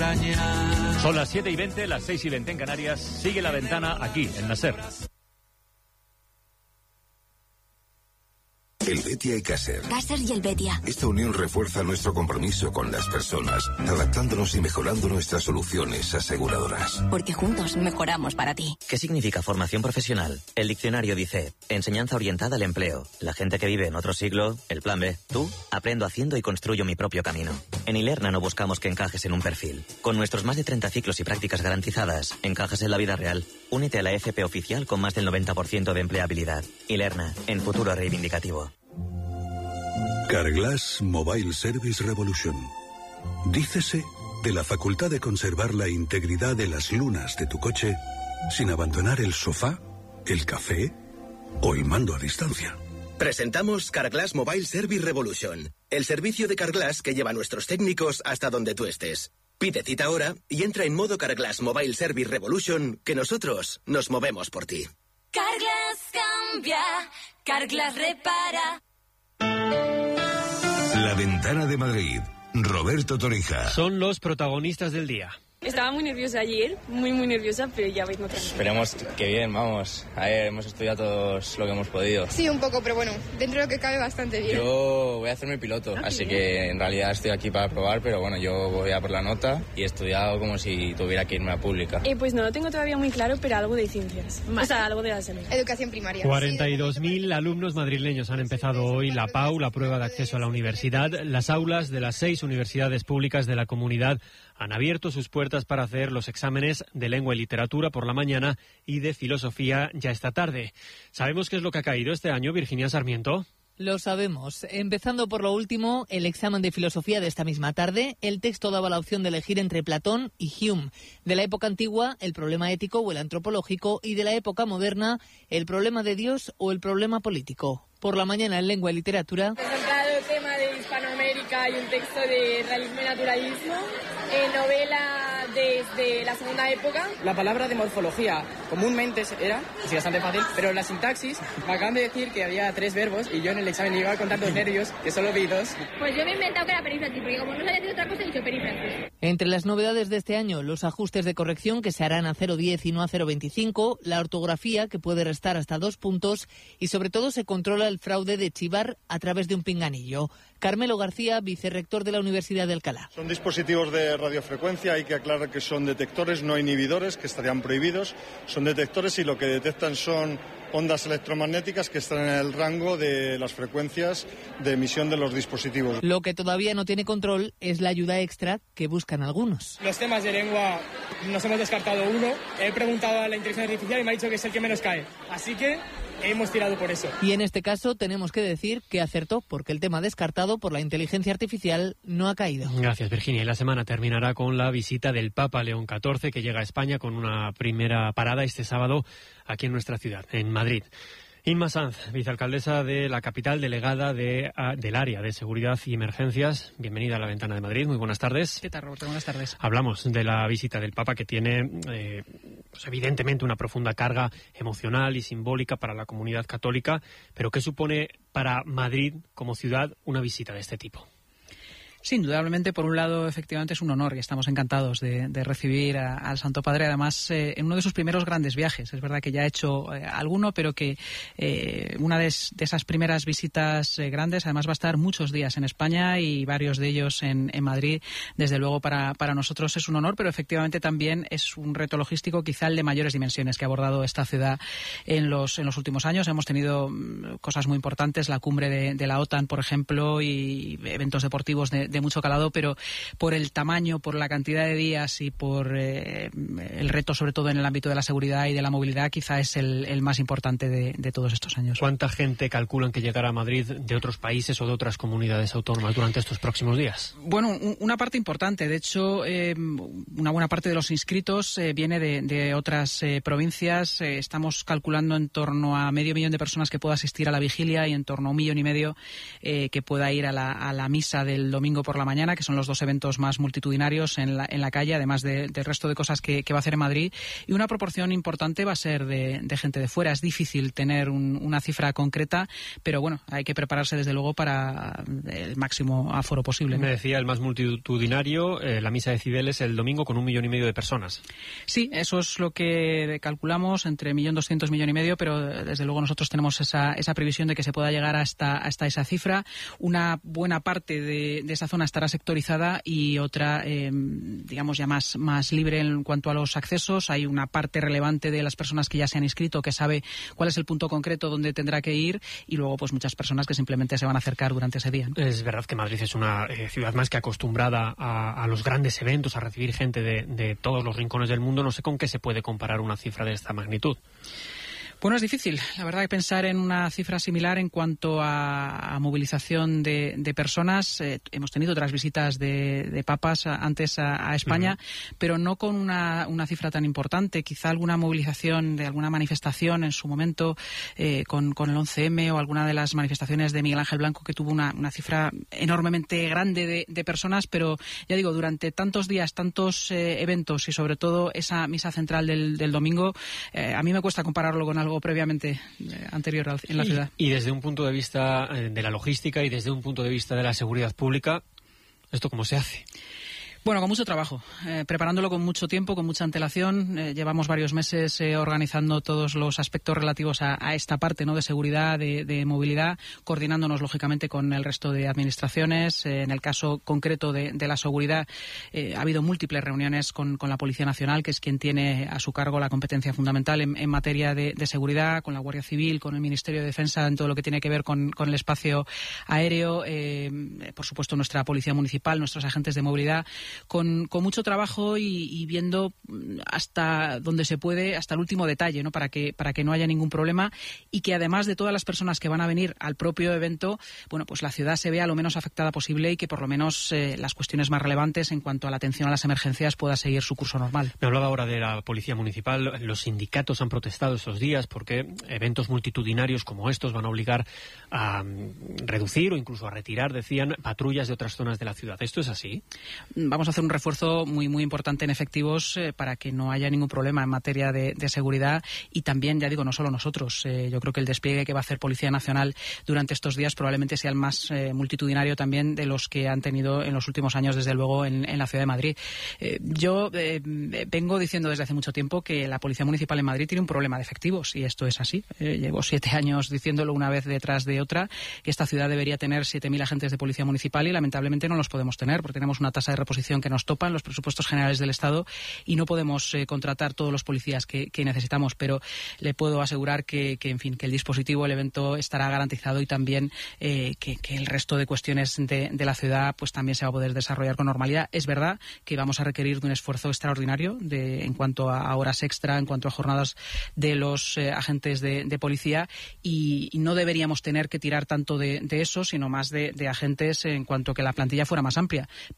extrañar. Son las 7:20, las 6:20 en Canarias. Sigue La Ventana aquí, en la SER. El Betia y Caser. Caser y el Betia. Esta unión refuerza nuestro compromiso con las personas, adaptándonos y mejorando nuestras soluciones aseguradoras. Porque juntos mejoramos para ti. ¿Qué significa formación profesional? El diccionario dice, enseñanza orientada al empleo. La gente que vive en otro siglo, el plan B. Tú, aprendo haciendo y construyo mi propio camino. En Ilerna no buscamos que encajes en un perfil. Con nuestros más de 30 ciclos y prácticas garantizadas, encajas en la vida real. Únete a la FP oficial con más del 90% de empleabilidad. Ilerna, en futuro reivindicativo. Carglass Mobile Service Revolution. Dícese de la facultad de conservar la integridad de las lunas de tu coche sin abandonar el sofá, el café o el mando a distancia. Presentamos Carglass Mobile Service Revolution, el servicio de Carglass que lleva a nuestros técnicos hasta donde tú estés. Pide cita ahora y entra en modo Carglass Mobile Service Revolution, que nosotros nos movemos por ti. Carglass cambia, Carglass repara. La Ventana de Madrid. Roberto Torija. Son los protagonistas del día. Estaba muy nerviosa ayer, muy nerviosa, pero ya veis, no tranquila. Esperemos que bien, vamos. A ver, hemos estudiado todos lo que hemos podido. Sí, un poco, pero bueno, dentro de lo que cabe bastante bien. Yo voy a hacerme piloto, así que en realidad estoy aquí para probar, pero bueno, yo voy a por la nota y he estudiado como si tuviera que irme a pública. Pues no lo tengo todavía muy claro, pero algo de ciencias. O sea, algo de la salud. Educación primaria. 42.000 alumnos madrileños han empezado hoy la PAU, la prueba de acceso a la universidad. Las aulas de las 6 universidades públicas de la comunidad han abierto sus puertas para hacer los exámenes de lengua y literatura por la mañana y de filosofía ya esta tarde. ¿Sabemos qué es lo que ha caído este año, Virginia Sarmiento? Lo sabemos. Empezando por lo último, el examen de filosofía de esta misma tarde. El texto daba la opción de elegir entre Platón y Hume. De la época antigua, el problema ético o el antropológico, y de la época moderna, el problema de Dios o el problema político. Por la mañana, en lengua y literatura. Presentado el tema de Hispanoamérica y un texto de realismo y naturalismo. Novela desde la segunda época. La palabra de morfología comúnmente era, es bastante fácil, pero la sintaxis me acaban de decir que había 3 verbos y yo en el examen iba con tantos nervios que solo vi 2. Pues yo me he inventado que era perífrasis, porque como no sabía decir otra cosa, he dicho perífrasis. Entre las novedades de este año, los ajustes de corrección que se harán a 0,10 y no a 0,25, la ortografía que puede restar hasta 2 puntos y sobre todo se controla el fraude de chivar a través de un pinganillo. Carmelo García, vicerrector de la Universidad de Alcalá. Son dispositivos de radiofrecuencia, hay que aclarar que son detectores, no inhibidores, que estarían prohibidos. Son detectores y lo que detectan son ondas electromagnéticas que están en el rango de las frecuencias de emisión de los dispositivos. Lo que todavía no tiene control es la ayuda extra que buscan algunos. Los temas de lengua nos hemos descartado uno. He preguntado a la inteligencia artificial y me ha dicho que es el que menos cae. Así que hemos tirado por eso. Y en este caso tenemos que decir que acertó, porque el tema descartado por la inteligencia artificial no ha caído. Gracias, Virginia. Y la semana terminará con la visita del Papa León XIV, que llega a España con una primera parada este sábado aquí en nuestra ciudad, en Madrid. Inma Sanz, vicealcaldesa de la capital, delegada del área de seguridad y emergencias. Bienvenida a La Ventana de Madrid. Muy buenas tardes. ¿Qué tal, Roberto? Buenas tardes. Hablamos de la visita del Papa, que tiene pues evidentemente una profunda carga emocional y simbólica para la comunidad católica, pero ¿qué supone para Madrid como ciudad una visita de este tipo? Sí, indudablemente, por un lado, efectivamente es un honor y estamos encantados de recibir al Santo Padre, además, en uno de sus primeros grandes viajes. Es verdad que ya ha hecho alguno, pero que una de esas primeras visitas grandes, además va a estar muchos días en España y varios de ellos en Madrid. Desde luego, para nosotros es un honor, pero efectivamente también es un reto logístico, quizá el de mayores dimensiones que ha abordado esta ciudad en los últimos años. Hemos tenido cosas muy importantes, la cumbre de la OTAN, por ejemplo, y eventos deportivos de mucho calado, pero por el tamaño, por la cantidad de días y por el reto, sobre todo en el ámbito de la seguridad y de la movilidad, quizá es el más importante de todos estos años. ¿Cuánta gente calculan que llegará a Madrid de otros países o de otras comunidades autónomas durante estos próximos días? Bueno, una parte importante. De hecho, una buena parte de los inscritos viene de otras provincias. Estamos calculando en torno a 500.000 de personas que pueda asistir a la vigilia y en torno a 1,5 millones que pueda ir a la misa del domingo por la mañana, que son los 2 eventos más multitudinarios en la calle, además del resto de cosas que va a hacer en Madrid. Y una proporción importante va a ser de gente de fuera. Es difícil tener una cifra concreta, pero bueno, hay que prepararse desde luego para el máximo aforo posible, ¿no? Me decía el más multitudinario, la misa de Cibeles el domingo con 1,5 millones de personas. Sí, eso es lo que calculamos, entre 1.200.000 y 1,5 millones, pero desde luego nosotros tenemos esa previsión de que se pueda llegar hasta esa cifra. Una buena parte de esa zona estará sectorizada y otra, digamos, ya más libre en cuanto a los accesos. Hay una parte relevante de las personas que ya se han inscrito que sabe cuál es el punto concreto donde tendrá que ir, y luego pues muchas personas que simplemente se van a acercar durante ese día, ¿no? Es verdad que Madrid es una ciudad más que acostumbrada a los grandes eventos, a recibir gente de todos los rincones del mundo. No sé con qué se puede comparar una cifra de esta magnitud. Bueno, es difícil, la verdad, pensar en una cifra similar en cuanto a movilización de personas. Hemos tenido otras visitas de papas antes a España, pero no con una cifra tan importante. Quizá alguna movilización de alguna manifestación en su momento con el 11M o alguna de las manifestaciones de Miguel Ángel Blanco, que tuvo una cifra enormemente grande de personas, pero ya digo, durante tantos días, tantos eventos y sobre todo esa misa central del domingo, a mí me cuesta compararlo con algo previamente anterior en la ciudad. Y desde un punto de vista de la logística y desde un punto de vista de la seguridad pública, ¿esto cómo se hace? Bueno, con mucho trabajo, preparándolo con mucho tiempo, con mucha antelación. Llevamos varios meses organizando todos los aspectos relativos a esta parte, ¿no?, de seguridad, de movilidad, coordinándonos lógicamente con el resto de administraciones. En el caso concreto de la seguridad, ha habido múltiples reuniones con la Policía Nacional, que es quien tiene a su cargo la competencia fundamental en materia de seguridad, con la Guardia Civil, con el Ministerio de Defensa en todo lo que tiene que ver con el espacio aéreo, por supuesto nuestra Policía Municipal, nuestros agentes de movilidad, con mucho trabajo y viendo hasta donde se puede, hasta el último detalle, ¿no?, para que no haya ningún problema, y que además de todas las personas que van a venir al propio evento, bueno, pues la ciudad se vea lo menos afectada posible y que por lo menos las cuestiones más relevantes en cuanto a la atención a las emergencias pueda seguir su curso normal. Me hablaba ahora de la Policía Municipal. Los sindicatos han protestado estos días porque eventos multitudinarios como estos van a obligar a reducir o incluso a retirar, decían, patrullas de otras zonas de la ciudad. ¿Esto es así? Vamos a hacer un refuerzo muy importante en efectivos para que no haya ningún problema en materia de seguridad, y también, ya digo, no solo nosotros. Yo creo que el despliegue que va a hacer Policía Nacional durante estos días probablemente sea el más multitudinario también de los que han tenido en los últimos años, desde luego, en la ciudad de Madrid. Yo vengo diciendo desde hace mucho tiempo que la Policía Municipal en Madrid tiene un problema de efectivos, y esto es así. Llevo 7 años diciéndolo una vez detrás de otra, que esta ciudad debería tener 7.000 agentes de Policía Municipal, y lamentablemente no los podemos tener porque tenemos una tasa de reposición que nos topa en los presupuestos generales del Estado y no podemos contratar todos los policías que necesitamos, pero le puedo asegurar que el dispositivo, el evento estará garantizado, y también que el resto de cuestiones de la ciudad pues también se va a poder desarrollar con normalidad. Es verdad que vamos a requerir de un esfuerzo extraordinario en cuanto a horas extra, en cuanto a jornadas de los agentes de policía, y no deberíamos tener que tirar tanto de eso, sino más de agentes en cuanto que la plantilla fuera más amplia.